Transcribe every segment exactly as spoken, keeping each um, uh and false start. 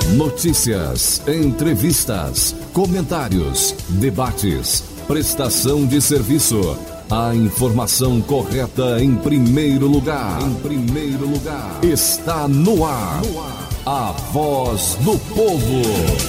Notícias, entrevistas, comentários, debates, prestação de serviço. A informação correta em primeiro lugar. Em primeiro lugar. Está no ar. No ar. A Voz do Povo.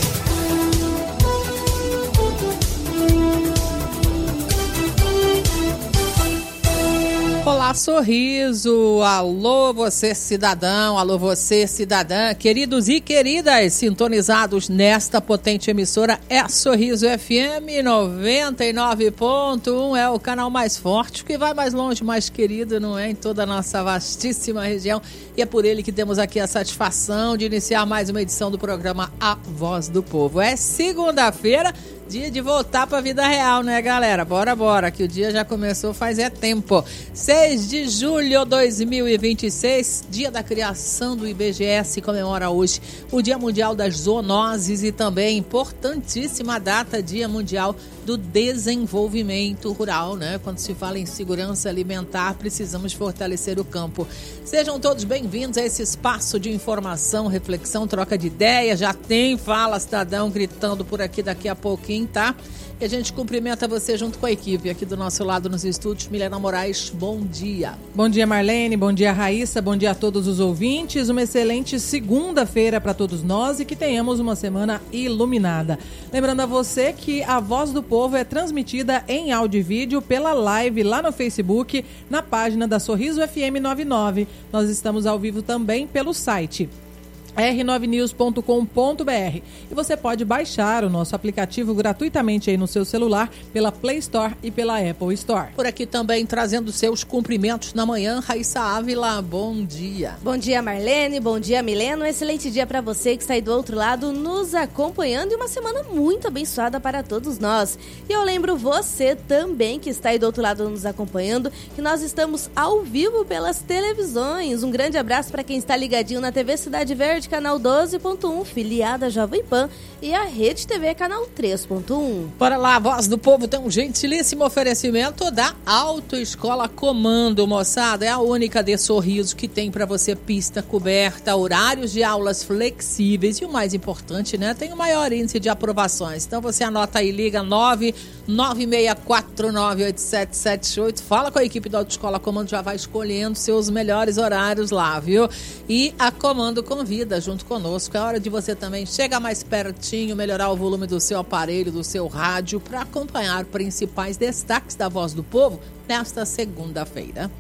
Olá, Sorriso, alô você cidadão, alô você cidadã, queridos e queridas, sintonizados nesta potente emissora, é Sorriso F M noventa e nove ponto um, é o canal mais forte, que vai mais longe, mais querido, não é? Em toda a nossa vastíssima região, e é por ele que temos aqui a satisfação de iniciar mais uma edição do programa A Voz do Povo. É segunda-feira, dia de voltar para a vida real, né, galera? Bora, bora, que o dia já começou faz é tempo. seis de julho de dois mil e vinte e seis, dia da criação do I B G S, comemora hoje o Dia Mundial das Zoonoses e também importantíssima data, Dia Mundial do Desenvolvimento Rural, né? Quando se fala em segurança alimentar, precisamos fortalecer o campo. Sejam todos bem-vindos a esse espaço de informação, reflexão, troca de ideias. Já tem Fala Cidadão gritando por aqui daqui a pouquinho, tá? E a gente cumprimenta você junto com a equipe aqui do nosso lado nos estúdios. Milena Moraes, bom dia. Bom dia, Marlene, bom dia, Raíssa, bom dia a todos os ouvintes. Uma excelente segunda-feira para todos nós e que tenhamos uma semana iluminada. Lembrando a você que a Voz do Povo é transmitida em áudio e vídeo pela live lá no Facebook, na página da Sorriso F M noventa e nove. Nós estamos ao vivo também pelo site r nove news ponto com ponto b r e você pode baixar o nosso aplicativo gratuitamente aí no seu celular pela Play Store e pela Apple Store. Por aqui também trazendo seus cumprimentos na manhã, Raíssa Ávila, bom dia. Bom dia, Marlene, bom dia, Milena, um excelente dia para você que está aí do outro lado nos acompanhando e uma semana muito abençoada para todos nós. E eu lembro você também que está aí do outro lado nos acompanhando que nós estamos ao vivo pelas televisões. Um grande abraço para quem está ligadinho na T V Cidade Verde, canal doze ponto um, filiada Jovem Pan, e a Rede T V, canal três ponto um. Bora lá, a Voz do Povo tem um gentilíssimo oferecimento da Autoescola Comando, moçada. É a única de Sorriso que tem para você pista coberta, horários de aulas flexíveis e o mais importante, né, tem o maior índice de aprovações. Então você anota aí, liga nove nove seis quatro nove oito sete sete oito, fala com a equipe da Autoescola Comando, já vai escolhendo seus melhores horários lá, viu? E a Comando convida junto conosco. É hora de você também chegar mais pertinho, melhorar o volume do seu aparelho, do seu rádio, para acompanhar principais destaques da Voz do Povo nesta segunda-feira.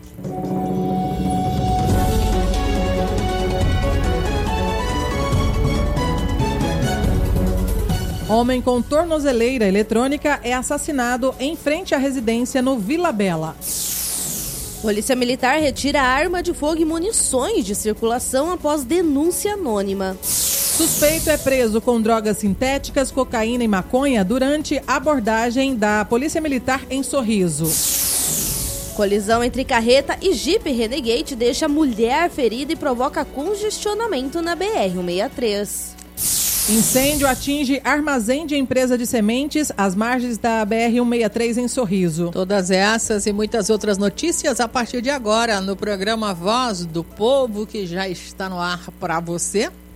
Homem com tornozeleira eletrônica é assassinado em frente à residência no Vila Bela. Polícia Militar retira arma de fogo e munições de circulação após denúncia anônima. Suspeito é preso com drogas sintéticas, cocaína e maconha durante abordagem da Polícia Militar em Sorriso. Colisão entre carreta e Jeep Renegade deixa mulher ferida e provoca congestionamento na B R cento e sessenta e três. Incêndio atinge armazém de empresa de sementes às margens da B R cento e sessenta e três em Sorriso. Todas essas e muitas outras notícias a partir de agora no programa Voz do Povo, que já está no ar para você.